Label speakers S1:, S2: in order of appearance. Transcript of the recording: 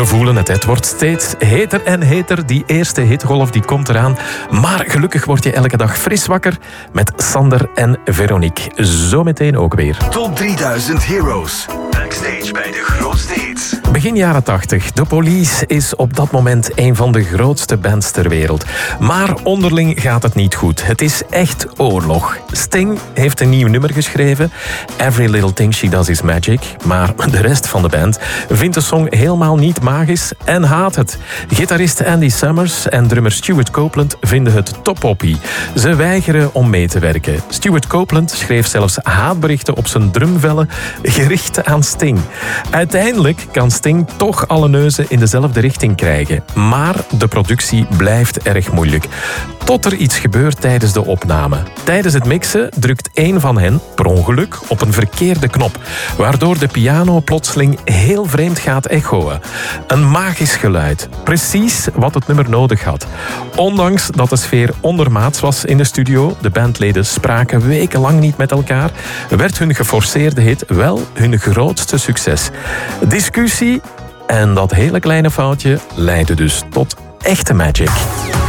S1: We voelen het, het wordt steeds heter en heter. Die eerste hittegolf die komt eraan. Maar gelukkig word je elke dag fris wakker met Sander en Veronique. Zometeen ook weer.
S2: Top 3000 Heroes. Backstage bij de grootste hits.
S1: Begin jaren 80. The Police is op dat moment een van de grootste bands ter wereld. Maar onderling gaat het niet goed. Het is echt oorlog. Sting heeft een nieuw nummer geschreven. Every Little Thing She Does Is Magic. Maar de rest van de band vindt de song helemaal niet magisch en haat het. Gitarist Andy Summers en drummer Stuart Copeland vinden het topoppie. Ze weigeren om mee te werken. Stuart Copeland schreef zelfs haatberichten op zijn drumvellen gericht aan Sting. Uiteindelijk kan Sting toch alle neuzen in dezelfde richting krijgen. Maar de productie blijft erg moeilijk. Tot er iets gebeurt tijdens de opname. Tijdens het mixen drukt één van hen, per ongeluk, op een verkeerde knop, waardoor de piano plotseling heel vreemd gaat echoen. Een magisch geluid. Precies wat het nummer nodig had. Ondanks dat de sfeer ondermaats was in de studio, de bandleden spraken wekenlang niet met elkaar, werd hun geforceerde hit wel hun grootste succes. Discussie en dat hele kleine foutje leidde dus tot echte magic.